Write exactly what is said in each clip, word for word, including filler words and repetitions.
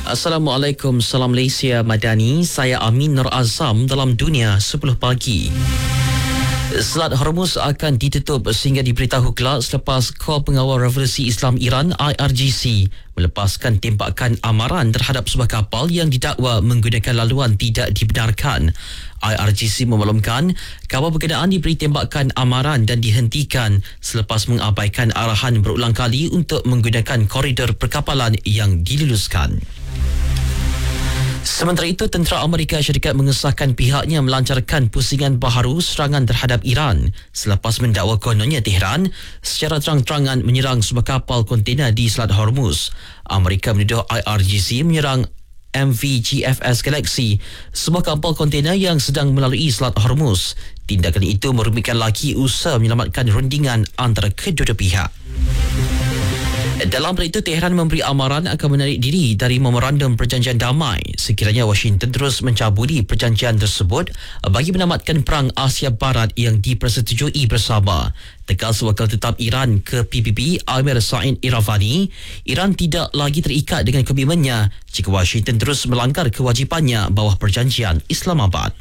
Assalamualaikum, salam Malaysia Madani. Saya Amin Nur Azam dalam Dunia sepuluh pagi. Selat Hormuz akan ditutup sehingga diberitahu kelak selepas Kor Pengawal Revolusi Islam Iran I R G C melepaskan tembakan amaran terhadap sebuah kapal yang didakwa menggunakan laluan tidak dibenarkan. I R G C memaklumkan kapal berkenaan diberi tembakan amaran dan dihentikan selepas mengabaikan arahan berulang kali untuk menggunakan koridor perkapalan yang diluluskan. Sementara itu, tentera Amerika Syarikat mengesahkan pihaknya melancarkan pusingan baharu serangan terhadap Iran selepas mendakwa kononnya Tehran secara terang-terangan menyerang sebuah kapal kontena di Selat Hormuz. Amerika menuduh I R G C menyerang M V G F S Galaxy, sebuah kapal kontena yang sedang melalui Selat Hormuz. Tindakan itu merumitkan lagi usaha menyelamatkan rundingan antara kedua pihak. Dalam hal itu, Tehran memberi amaran akan menarik diri dari memorandum perjanjian damai sekiranya Washington terus mencabuli perjanjian tersebut bagi menamatkan perang Asia Barat yang dipersetujui bersama. Tegas wakil tetap Iran ke P B B Amir Said Iravani, Iran tidak lagi terikat dengan komitmennya jika Washington terus melanggar kewajipannya bawah perjanjian Islamabad.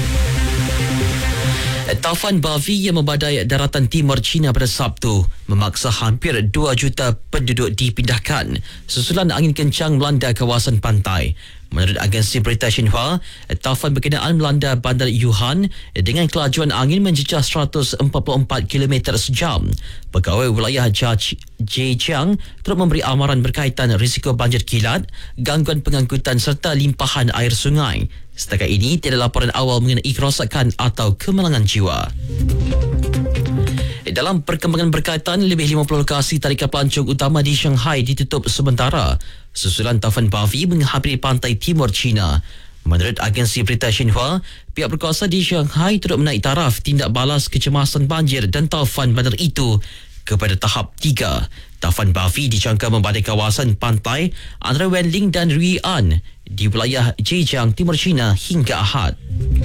Taufan Bavi yang membadai daratan timur China pada Sabtu memaksa hampir dua juta penduduk dipindahkan susulan angin kencang melanda kawasan pantai. Menurut agensi berita Xinhua, taufan berkenaan melanda bandar Yuhan dengan kelajuan angin menjejah seratus empat puluh empat kilometer sejam. Pegawai wilayah Zhejiang turut memberi amaran berkaitan risiko banjir kilat, gangguan pengangkutan serta limpahan air sungai. Setakat ini, tiada laporan awal mengenai kerosakan atau kemalangan jiwa. Dalam perkembangan berkaitan, lebih lima puluh lokasi tarikan pelancong utama di Shanghai ditutup sementara susulan taufan Bavi menghampiri pantai timur China. Menurut agensi berita Xinhua, pihak berkuasa di Shanghai turut menaik taraf tindak balas kecemasan banjir dan taufan bandar itu kepada tahap tiga. Taufan Bavi dijangka membadai kawasan pantai antara Wenling dan Rui'an di wilayah Zhejiang, Timur China hingga Ahad.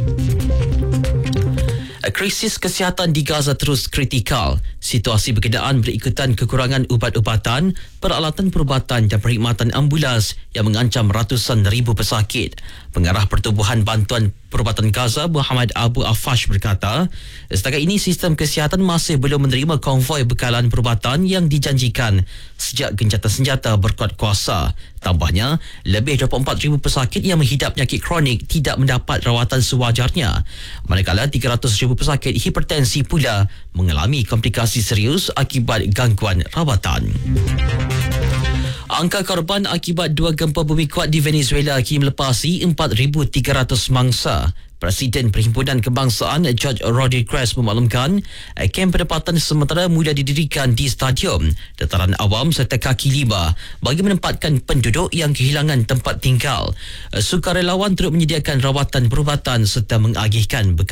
Krisis kesihatan di Gaza terus kritikal. Situasi berkenaan berikutan kekurangan ubat-ubatan, peralatan perubatan dan perkhidmatan ambulans yang mengancam ratusan ribu pesakit. Pengarah Pertubuhan Bantuan Perubatan Gaza, Muhammad Abu Afash berkata, setakat ini sistem kesihatan masih belum menerima konvoi bekalan perubatan yang dijanjikan sejak gencatan senjata berkuat kuasa. Tambahnya, lebih dua puluh empat ribu pesakit yang menghidap penyakit kronik tidak mendapat rawatan sewajarnya. Manakala tiga ratus ribu pesakit hipertensi pula mengalami komplikasi serius akibat gangguan rawatan. Angka korban akibat dua gempa bumi kuat di Venezuela kini melepasi empat ribu tiga ratus mangsa. Presiden Perhimpunan Kebangsaan George Rodriguez memaklumkan kem penempatan sementara mula didirikan di stadium, dataran awam serta kaki lima bagi menempatkan penduduk yang kehilangan tempat tinggal. Sukarelawan turut menyediakan rawatan perubatan serta mengagihkan bekal